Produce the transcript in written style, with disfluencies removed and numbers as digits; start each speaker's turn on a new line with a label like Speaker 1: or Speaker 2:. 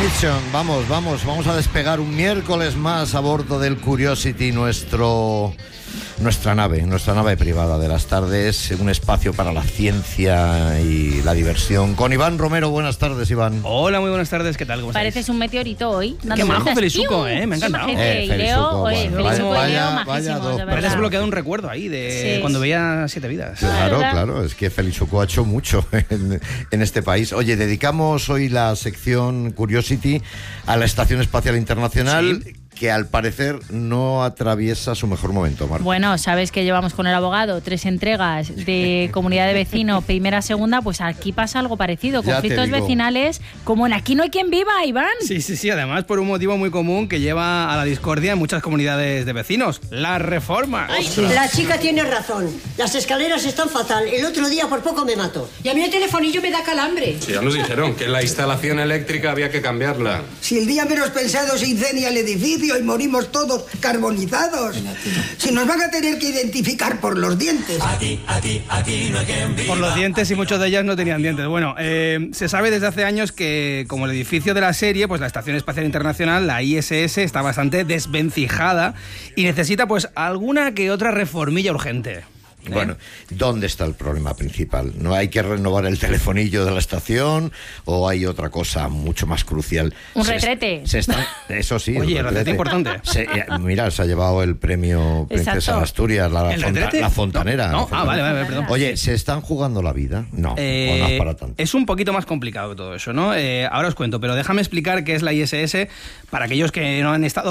Speaker 1: Mission, vamos a despegar un miércoles más a bordo del Curiosity, nuestra nave privada de las tardes, un espacio para la ciencia y la diversión. Con Iván Romero, buenas tardes, Iván.
Speaker 2: Hola, muy buenas tardes, ¿qué tal? ¿Cómo estáis?
Speaker 3: Pareces un meteorito hoy.
Speaker 2: Qué majo, Felizuco, me ha encantado.
Speaker 3: Felizuco,
Speaker 1: vaya dos.
Speaker 2: Me has desbloqueado un recuerdo ahí de cuando veía Siete Vidas.
Speaker 1: Claro, es que Felizuco ha hecho mucho en este país. Oye, dedicamos hoy la sección Curiosity a la Estación Espacial Internacional, que al parecer no atraviesa su mejor momento, Marta.
Speaker 3: Bueno, sabes que llevamos con el abogado 3 entregas de comunidad de vecino, primera, segunda, pues aquí pasa algo parecido, conflictos vecinales, como en Aquí no hay quien viva, Iván.
Speaker 2: Sí, además por un motivo muy común que lleva a la discordia en muchas comunidades de vecinos, las reformas.
Speaker 4: La chica tiene razón, las escaleras están fatal, el otro día por poco me mato.
Speaker 5: Y a mí el telefonillo me da calambre.
Speaker 6: Sí, ya nos dijeron que la instalación eléctrica había que cambiarla.
Speaker 7: Si el día menos pensado se incendia el edificio y morimos todos carbonizados. Si nos van a tener que identificar por los dientes.
Speaker 5: Aquí no hay quien viva.
Speaker 2: Por los dientes, y muchos de ellas no tenían dientes. Bueno, se sabe desde hace años que como el edificio de la serie, pues la Estación Espacial Internacional, la ISS, está bastante desvencijada y necesita pues alguna que otra reformilla urgente.
Speaker 1: Bueno, ¿dónde está el problema principal? ¿No hay que renovar el telefonillo de la estación o hay otra cosa mucho más crucial?
Speaker 3: Un retrete.
Speaker 1: Eso sí.
Speaker 2: Oye, retrete importante.
Speaker 1: Mira, se ha llevado el premio Princesa de Asturias, la fontanera.
Speaker 2: No, vale, perdón.
Speaker 1: Oye, ¿se están jugando la vida? No, no es para tanto.
Speaker 2: Es un poquito más complicado que todo eso, ¿no? Ahora os cuento, pero déjame explicar qué es la ISS para aquellos que no han estado